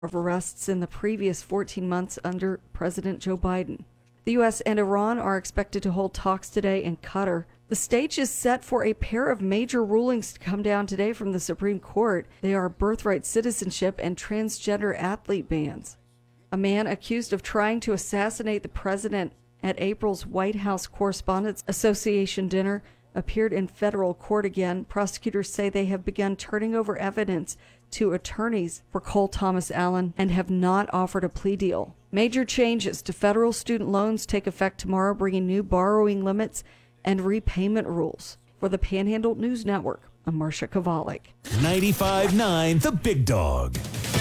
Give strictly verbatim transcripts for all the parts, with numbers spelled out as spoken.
of arrests in the previous fourteen months under President Joe Biden. The U S and Iran are expected to hold talks today in Qatar. The stage is set for a pair of major rulings to come down today from the Supreme Court. They are birthright citizenship and transgender athlete bans. A man accused of trying to assassinate the president at April's White House Correspondents Association dinner appeared in federal court again. Prosecutors say they have begun turning over evidence to attorneys for Cole Thomas Allen and have not offered a plea deal. Major changes to federal student loans take effect tomorrow, bringing new borrowing limits and repayment rules. For the Panhandle News Network, I'm Marcia Kovalik. ninety-five point nine The Big Dog.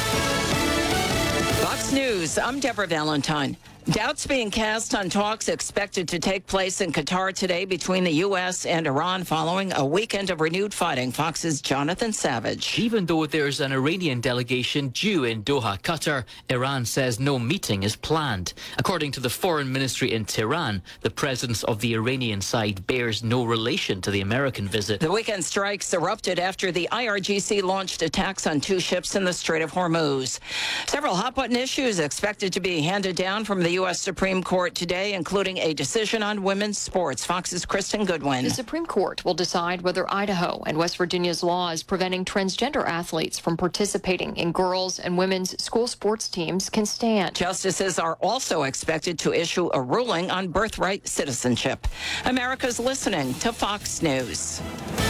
Fox News, I'm Deborah Valentine. Doubts being cast on talks expected to take place in Qatar today between the U S and Iran following a weekend of renewed fighting. Fox's Jonathan Savage. Even though there's an Iranian delegation due in Doha, Qatar, Iran says no meeting is planned. According to the foreign ministry in Tehran, the presence of the Iranian side bears no relation to the American visit. The weekend strikes erupted after the I R G C launched attacks on two ships in the Strait of Hormuz. Several hot-button issues expected to be handed down from the U S Supreme Court today, including a decision on women's sports. Fox's Kristen Goodwin. The Supreme Court will decide whether Idaho and West Virginia's laws preventing transgender athletes from participating in girls' and women's school sports teams can stand. Justices are also expected to issue a ruling on birthright citizenship. America's listening to Fox News.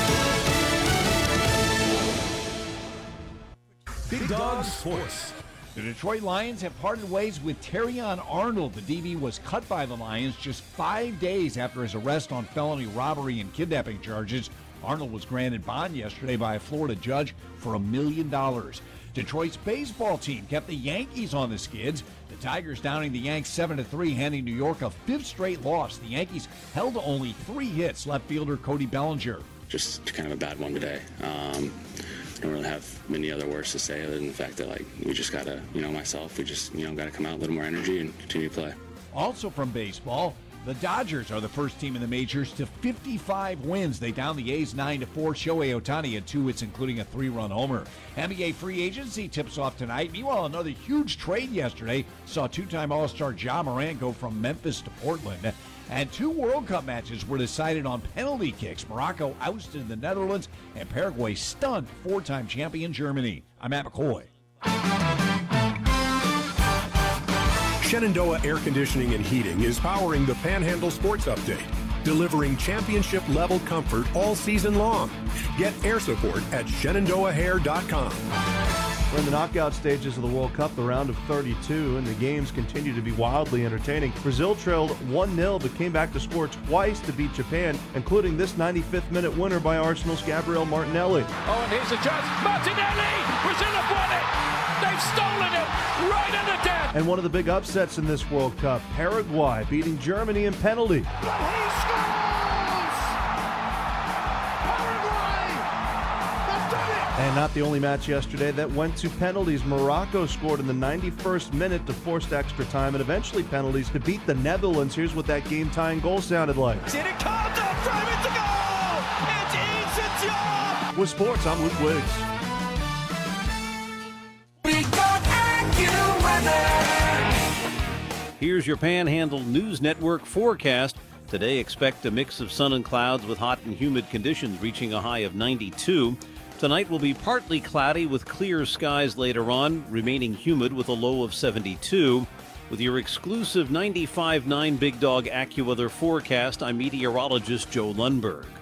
Big Dog Sports. The Detroit Lions have parted ways with Terrion Arnold. The D B was cut by the Lions just five days after his arrest on felony robbery and kidnapping charges. Arnold was granted bond yesterday by a Florida judge for a million dollars. Detroit's baseball team kept the Yankees on the skids. The Tigers downing the Yanks seven to three, handing New York a fifth straight loss. The Yankees held to only three hits, left fielder Cody Bellinger. Just kind of a bad one today. Um, I don't really have many other words to say other than the fact that, like, we just got to, you know, myself, we just, you know, got to come out a little more energy and continue to play. Also from baseball, the Dodgers are the first team in the majors to fifty-five wins. They downed the A's nine to four. Shohei Ohtani had two hits, including a three-run homer. N B A free agency tips off tonight. Meanwhile, another huge trade yesterday saw two-time All-Star Ja Morant go from Memphis to Portland. And two World Cup matches were decided on penalty kicks. Morocco ousted the Netherlands, and Paraguay stunned four-time champion Germany. I'm Matt McCoy. Shenandoah Air Conditioning and Heating is powering the Panhandle Sports Update, delivering championship-level comfort all season long. Get air support at shenandoah hair dot com. We're in the knockout stages of the World Cup, the round of thirty-two, and the games continue to be wildly entertaining. Brazil trailed one nil, but came back to score twice to beat Japan, including this ninety-fifth minute winner by Arsenal's Gabriel Martinelli. Oh, and here's a chance. Martinelli! Brazil have won it! They've stolen it right at the death! And one of the big upsets in this World Cup, Paraguay beating Germany in penalty. And not the only match yesterday that went to penalties. Morocco scored in the ninety-first minute to force extra time and eventually penalties to beat the Netherlands. Here's what that game-tying goal sounded like. Here it comes, a throw into goal! It is a job! With sports, I'm Luke Wiggs. Here's your Panhandle News Network forecast. Today, expect a mix of sun and clouds with hot and humid conditions reaching a high of ninety-two. Tonight will be partly cloudy with clear skies later on, remaining humid with a low of seventy-two. With your exclusive ninety-five point nine Big Dog AccuWeather forecast, I'm meteorologist Joe Lundberg.